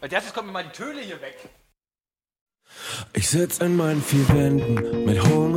Als erstes kommt mir mal die Töle hier weg. Ich sitz in meinen vier Wänden mit Hunger.